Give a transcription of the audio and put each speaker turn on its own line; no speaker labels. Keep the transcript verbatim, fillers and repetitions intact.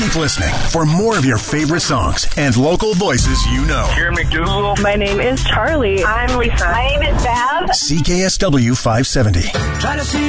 Keep listening for more of your favorite songs and local voices you know.
Karen McDougal.
My name is Charlie.
I'm Lisa.
My name is Bev.
C K S W five seventy.
Try to see